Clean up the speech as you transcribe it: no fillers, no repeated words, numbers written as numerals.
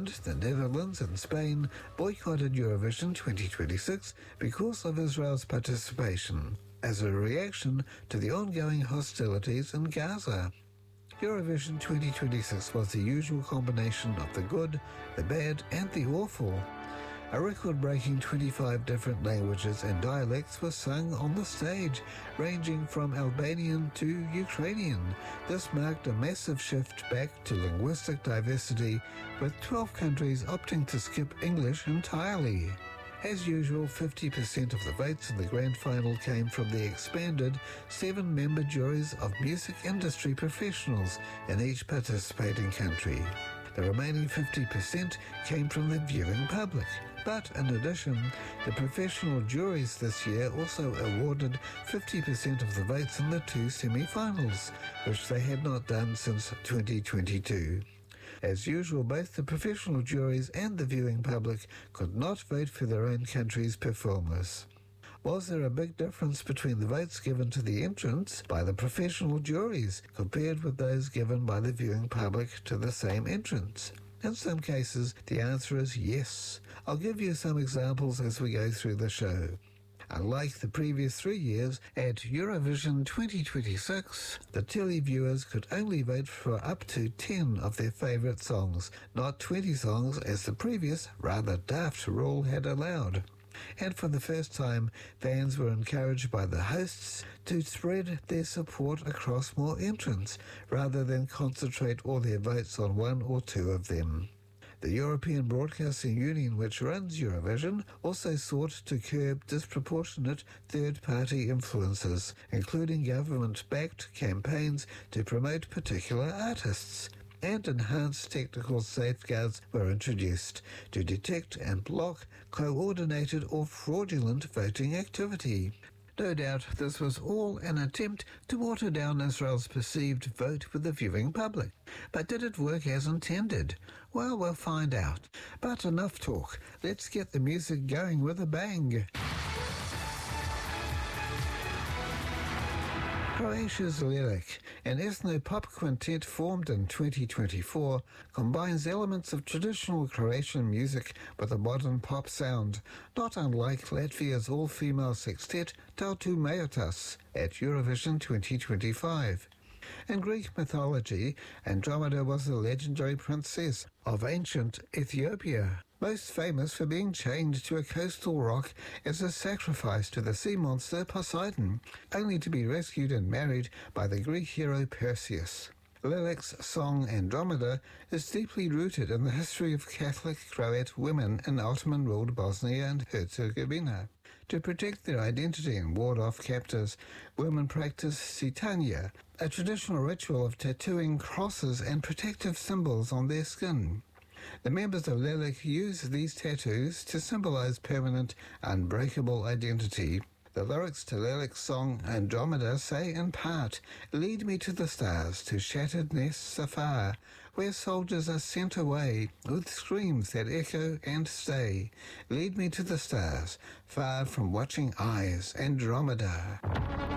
England, the Netherlands and Spain boycotted Eurovision 2026 because of Israel's participation, as a reaction to the ongoing hostilities in Gaza. Eurovision 2026 was the usual combination of the good, the bad and the awful. A record-breaking 25 different languages and dialects were sung on the stage, ranging from Albanian to Ukrainian. This marked a massive shift back to linguistic diversity, with 12 countries opting to skip English entirely. As usual, 50% of the votes in the grand final came from the expanded 7-member juries of music industry professionals in each participating country. The remaining 50% came from the viewing public. But in addition, the professional juries this year also awarded 50% of the votes in the 2 semi-finals, which they had not done since 2022. As usual, both the professional juries and the viewing public could not vote for their own country's performers. Was there a big difference between the votes given to the entrants by the professional juries compared with those given by the viewing public to the same entrants? In some cases, the answer is yes. I'll give you some examples as we go through the show. Unlike the previous 3 years, at Eurovision 2026, the televiewers could only vote for up to 10 of their favourite songs, not 20 songs as the previous, rather daft rule had allowed. And for the first time, fans were encouraged by the hosts to spread their support across more entrants, rather than concentrate all their votes on 1 or 2 of them. The European Broadcasting Union, which runs Eurovision, also sought to curb disproportionate third-party influences, including government-backed campaigns to promote particular artists. And enhanced technical safeguards were introduced to detect and block coordinated or fraudulent voting activity. No doubt this was all an attempt to water down Israel's perceived vote with the viewing public. But did it work as intended? Well, we'll find out. But enough talk. Let's get the music going with a bang. Croatia's Lelik, an ethno-pop quintet formed in 2024, combines elements of traditional Croatian music with a modern pop sound, not unlike Latvia's all-female sextet Tautu Majotas at Eurovision 2025. In Greek mythology, Andromeda was the legendary princess of ancient Ethiopia, most famous for being chained to a coastal rock as a sacrifice to the sea monster Poseidon, only to be rescued and married by the Greek hero Perseus. Lelik's song Andromeda is deeply rooted in the history of Catholic Croat women in Ottoman-ruled Bosnia and Herzegovina. To protect their identity and ward off captors, women practice sitanja, a traditional ritual of tattooing crosses and protective symbols on their skin. The members of Lelik use these tattoos to symbolize permanent, unbreakable identity. The lyrics to Lelik's song Andromeda say in part, "Lead me to the stars, to shattered nests afar, where soldiers are sent away with screams that echo and stay. Lead me to the stars, far from watching eyes, Andromeda."